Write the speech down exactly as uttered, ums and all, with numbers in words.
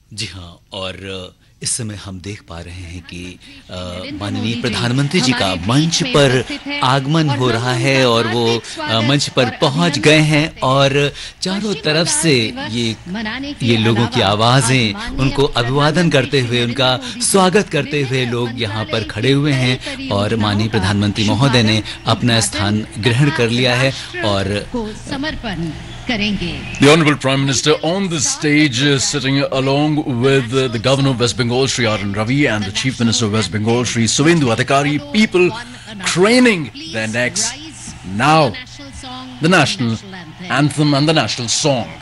जी हाँ, और इस समय हम देख पा रहे हैं कि माननीय प्रधानमंत्री जी का मंच पर आगमन हो रहा है और वो मंच पर पहुंच गए हैं और चारों तरफ से ये ये लोगों की आवाज़ें उनको अभिवादन करते हुए, उनका स्वागत करते हुए लोग यहाँ पर खड़े हुए हैं और माननीय प्रधानमंत्री महोदय ने अपना स्थान ग्रहण कर लिया है और समर्पण करेंगे। The Honourable Prime Minister on the stage, uh, sitting along with uh, the Governor of West Bengal, Shri R N Ravi, and the Chief Minister of West Bengal, Shri Suvendu Adhikari. People craning their necks. Now, the national anthem and the national song.